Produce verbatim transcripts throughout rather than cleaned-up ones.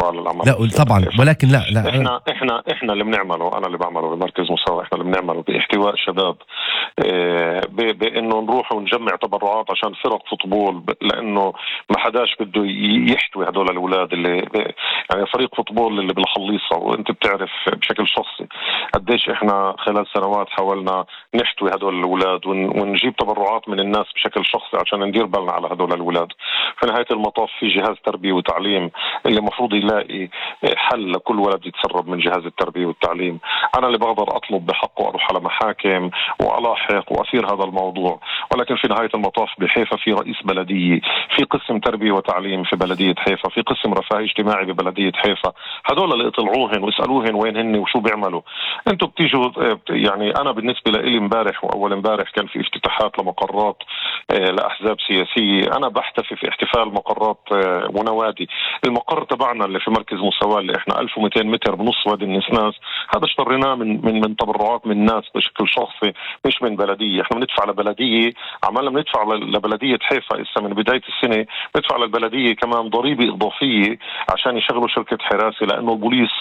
على العمل. لا طبعا، ولكن لا لا احنا احنا احنا اللي بنعمله، انا اللي بعمله بمركز مساواة، احنا اللي بنعمله باحتواء شباب، اه بانه نروح ونجمع تبرعات عشان فرق فوتبول، لانه ما حداش بده يحتوي هدول الاولاد اللي يعني فريق فوتبول اللي بالخليصه، وانت بتعرف بشكل شخصي قديش احنا خلال سنوات حاولنا نحتوي هدول الاولاد ونجيب تبرعات من الناس بشكل شخصي عشان ندير بالنا على هدول الاولاد. في نهايه المطاف في جهاز تربيه وتعليم اللي المفروض يلاقي حل لكل ولد يتسرب من جهاز التربيه والتعليم. انا اللي بقدر اطلب بحقه اروح على محاكم والاحق واثير هذا الموضوع، ولكن في نهايه المطاف بحيفا في رئيس بلديه، في قسم تربيه وتعليم في بلديه حيفا، في قسم رفاه اجتماعي ببلديه حيفا، هذول اللي اطلعوهن واسالوهن وين هن وشو بيعملوا. انتم بتيجوا يعني انا بالنسبه لي امبارح واول امبارح كان في افتتاحات لمقرات لاحزاب سياسيه، انا بحتفي في احتفال مقرات ونوادي. المقر تبعنا اللي في مركز مساواة اللي احنا ألف ومئتين متر بنص وادي النسناس، هذا اشتريناه من من من تبرعات من الناس بشكل شخصي مش من بلديه. احنا بندفع لبلديه، عمالنا بندفع لبلديه حيفا لسه من بدايه السنه، بندفع للبلديه كمان ضريبه اضافيه عشان يشغلوا شركه حراسه، لانه البوليس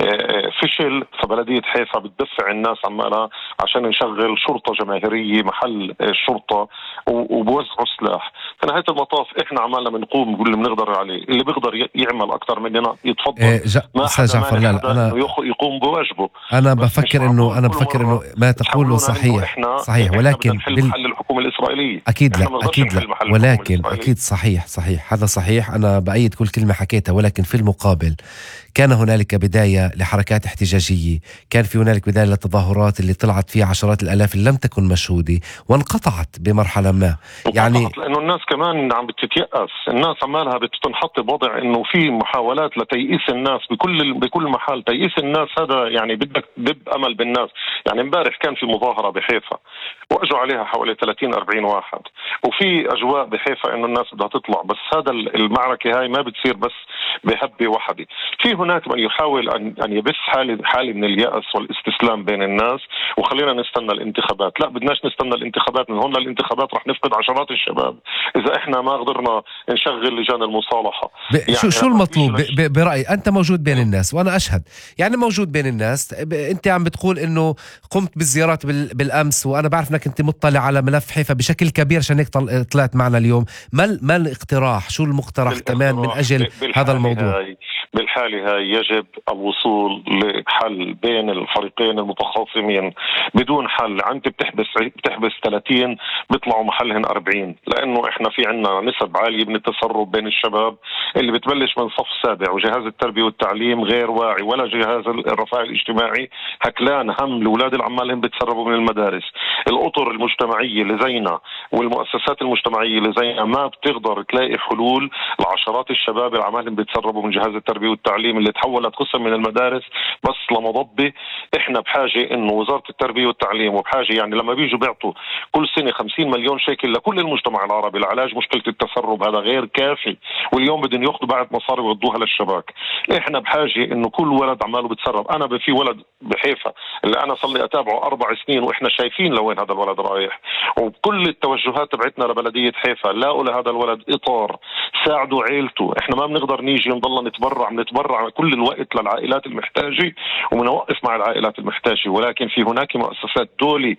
فشل، فبلديه حيفا بتدفع الناس عمالها عشان نشغل شرطه جماهيريه محل الشرطه وبوزعوا سلاح. في نهايه المطاف احنا عمالنا بنقوم باللي بنقدر عليه، اللي بيقدر يعمل اكثر مننا يتفضل. إيه ما حدا مانع حدا أنا انه يقوم بواجبه. انا بفكر انه انا بفكر انه ما تقوله صحيح صحيح، ولكن نحل محل الحكومه الاسرائيليه اكيد لا اكيد لا ولكن اكيد صحيح صحيح هذا صحيح، انا بايد كل كلمه حكيتها، ولكن في المقابل كان هنالك بدايه لحركات احتجاجيه، كان في هنالك بدايه للتظاهرات اللي طلعت فيها عشرات الالاف اللي لم تكن مشهوده وانقطعت بمرحله ما، يعني لانه الناس كمان عم بتتيأس، الناس عمالها بتنحط بوضع انه في محاولات لتيئيس الناس بكل بكل محل. تيئيس الناس هذا يعني بدك دب امل بالناس. يعني امبارح كان في مظاهره بحيفا واجوا عليها حوالي ثلاثين أربعين واحد، وفي اجواء بحيفا انه الناس بدها تطلع، بس هذا المعركه هاي ما بتصير بس بهبه وحده. في هناك من يحاول ان ان يبث حاله حاله من اليأس والاستسلام بين الناس، وخلينا نستنى الانتخابات. لا بدناش نستنى الانتخابات، من هون للانتخابات رح نفقد عشرات الشباب اذا احنا ما قدرنا نشغل لجان المصالحه. يعني شو شو المطلوب برأيي؟ انت موجود بين الناس وانا اشهد، يعني موجود بين الناس. انت عم بتقول انه قمت بالزيارات بالامس، وانا بعرف انك انت مطلع على ملف حيفا بشكل كبير عشان هيك طلعت معنا اليوم. ما ما الاقتراح؟ شو المقترح كمان من اجل هذا الموضوع؟ هاي بالحالة هاي يجب الوصول لحل بين الفريقين المتخاصمين بدون حل. انت بتحبس بتحبس ثلاثين بيطلعوا محلهن أربعين، لانه احنا في عنا نسب عالية من التسرب بين الشباب اللي بتبلش من صف سابع، وجهاز التربية والتعليم غير واعي، ولا جهاز الرفاه الاجتماعي هكلان هم الاولاد العمالهم بتسربوا من المدارس. الاطر المجتمعية اللي زينا والمؤسسات المجتمعية اللي زينا ما بتقدر تلاقي حلول لعشرات الشباب اللي عمالهم بتسربوا من جهاز التربية والتعليم اللي تحولت قسم من المدارس بس لمضبة. احنا بحاجة انه وزارة التربية والتعليم، وبحاجة يعني لما بيجوا بيعطوا كل سنة خمسين مليون شيكل لكل المجتمع العربي لعلاج مشكلة التسرب، هذا غير كافي، واليوم بدهم ياخذوا بعد مصاري ويردوها للشباك. احنا بحاجة انه كل ولد عماله بتسرب. انا في ولد بحيفا اللي انا صلي اتابعه اربع سنين واحنا شايفين لوين هذا الولد رايح، وبكل التوجهات تبعتنا لبلدية حيفا لاقوا لهذا الولد اطار، ساعدوا عيلته. احنا ما بنقدر نيجي نضلنا نتبرع نتبرع كل الوقت للعائلات المحتاجة ومنوقف مع العائلات المحتاجة، ولكن في هناك مؤسسات دولي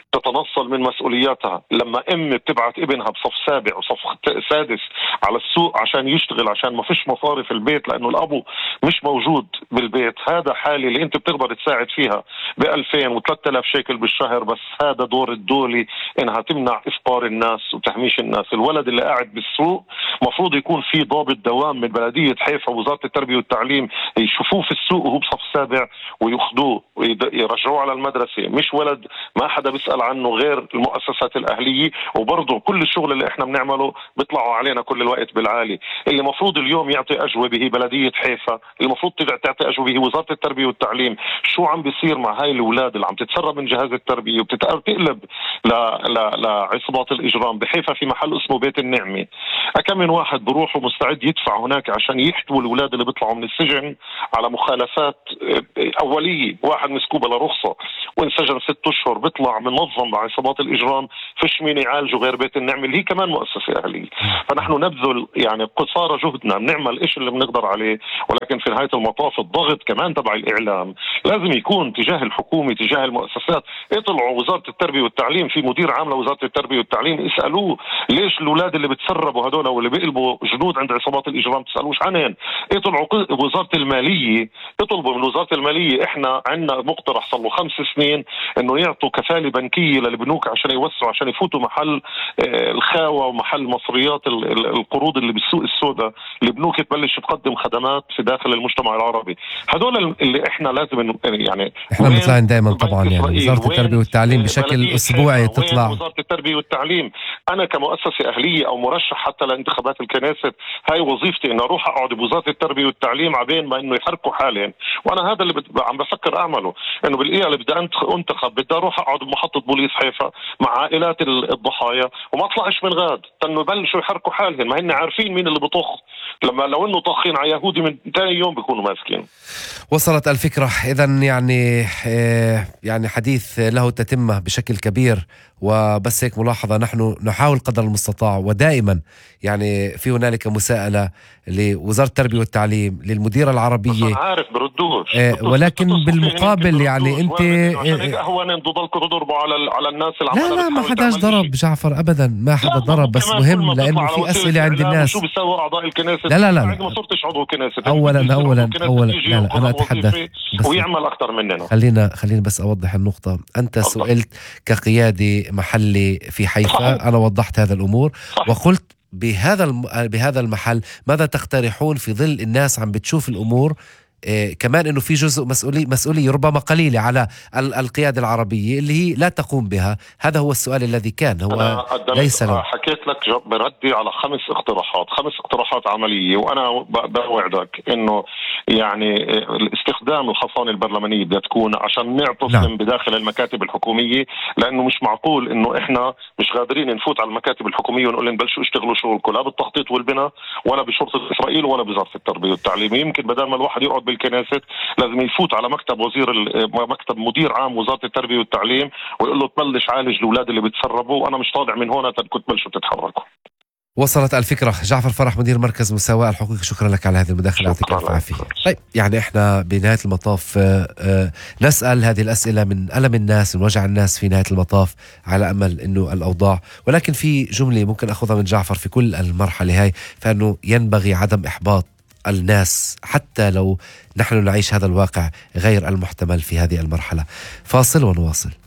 تتنصل من مسؤولياتها. لما ام بتبعت ابنها بصف سابع وصف سادس على السوق عشان يشتغل عشان ما فيش مصاري في البيت لانه الابو مش موجود بالبيت، هذا حالة اللي انت بتقدر تساعد فيها بألفين وثلاثة آلاف شيكل بالشهر، بس هذا دور الدولي انها تمنع افطار الناس وتهميش الناس. الولد اللي قاعد بالسوق مفروض يكون في ضابط دوام من بلدية حيفا ووزارة التربية والتعليم يشوفوه في السوق وهو بصف سابع وياخذوه ويرجعوه على المدرسة، مش ولد ما حدا بيسأل عنه غير المؤسسات الأهلية. وبرضه كل الشغل اللي احنا بنعمله بيطلعوا علينا كل الوقت بالعالي. اللي مفروض اليوم يعطي أجوبة هي بلدية حيفا، المفروض تعطي أجوبة هي وزارة التربية والتعليم. شو عم بيصير مع هاي الأولاد اللي عم تتسرب من جهاز التربية وبتتقلب لعصابات الإجرام؟ بحيفا في محل اسمه بيت النعمة، أكم من واحد بروح ومستعد يدفع هناك عشان يحتووا الأولاد اللي بيطلعوا من السجن على مخالفات أولية. واحد مسكوب على رخصة وانسجن ست أشهر بيطلع منظم لعصابات الإجرام، فيش مين يعالجه غير بيت النعمة اللي هي كمان مؤسسة أهلية. فنحن نبذل يعني قصارى جهدنا بنعمل إيش اللي بنقدر عليه، ولكن ولكن في نهاية المطاف الضغط كمان تبع الإعلام لازم يكون تجاه الحكومة تجاه المؤسسات. اطلعوا وزارة التربية والتعليم، في مدير عام لوزارة التربية والتعليم، اسألوه ليش الأولاد اللي بتسربوا هدول واللي بيقلبوا جنود عند عصابات الإجرام تسألوش عنهم. اطلعوا وزارة المالية، اطلبوا من وزارة المالية، احنا عندنا مقترح صار له خمس سنين انه يعطوا كفالة بنكية للبنوك عشان يوسعوا عشان يفوتوا محل الخاوة ومحل مصريات القروض اللي بالسوق السوداء. البنوك تبلش تقدم خدمات في داخل المجتمع العربي. هدول اللي احنا لازم يعني احنا بنطلع دائما طبعا يعني وزارة التربية والتعليم بشكل اسبوعي تطلع. وزارة التربية والتعليم انا كمؤسسة اهلية او مرشح حتى لانتخابات الكنيست، هاي وظيفتي ان اروح اقعد بوزارة التربية والتعليم عبين ما انه يحركوا حالهم. وانا هذا اللي عم بفكر اعمله، انه بالإيه اللي بدي انتخب بدي اروح اقعد بمحطة بوليس حيفا مع عائلات الضحايا وما اطلعش من غاد تنو يبلشوا يحركوا حالهم. ما هن عارفين مين اللي بطخ، لما لو انه طاخين على يهودي من ثاني يوم بيكونوا ماسكين. وصلت الفكرة. إذن يعني يعني حديث له تتمة بشكل كبير، وبس هيك ملاحظة، نحن نحاول قدر المستطاع ودائما يعني في هنالك مساءلة لوزارة التربية والتعليم للمديرة العربية. أنا عارف بردوش، ولكن بالمقابل يعني أنت أهوانا تضلكوا تضربوا على على الناس. لا لا ما حداش ضرب جعفر أبدا، ما حدا ضرب، بس مهم لأنه في أسئلة عند الناس. شو بيسووا أعضاء الكنيسة؟ لا لا لا ما صرتش عضو كنيسة. أولا أولا أولا لا لا أنا أتحدث ويعمل أكثر مننا. خلينا خلينا بس أوضح النقطة. أنت أفضل. سئلت كقيادي محلي في حيفا. صحيح. أنا وضحت هذا الأمور. صحيح. وقلت بهذا بهذا المحل ماذا تقترحون في ظل الناس عم بتشوف الأمور. إيه كمان انه في جزء مسؤولي مسؤوليه ربما قليله على القياده العربيه اللي هي لا تقوم بها. هذا هو السؤال الذي كان هو ليس له. حكيت لك بردي على خمس اقتراحات خمس اقتراحات عمليه، وانا بوعدك انه يعني الاستخدام الحصانه البرلمانيه بدها تكون عشان نعتصم نعم. بداخل المكاتب الحكوميه، لانه مش معقول انه احنا مش قادرين نفوت على المكاتب الحكوميه ونقول لهم بلشوا اشتغلوا شغلكم، لا بالتخطيط والبناء ولا بشرطه اسرائيل ولا بوزاره التربيه والتعليم. يمكن بدل ما الواحد يقعد بالكنيست لازم يفوت على مكتب وزير مكتب مدير عام وزارة التربية والتعليم ويقول له تبلش عالج الأولاد اللي بتسربوا، وأنا مش طالع من هون كنت بلشوا تتحركوا. وصلت الفكرة. جعفر فرح مدير مركز مساواة الحقوق، شكرا لك على هذه المداخلة، يعطيك الف عافية. طيب يعني احنا بنهاية المطاف نسأل هذه الأسئلة من ألم الناس، من وجع الناس في نهاية المطاف، على أمل إنه الأوضاع، ولكن في جملة ممكن أخذها من جعفر في كل المرحلة هاي، فإنه ينبغي عدم إحباط الناس حتى لو نحن نعيش هذا الواقع غير المحتمل في هذه المرحلة. فاصل ونواصل.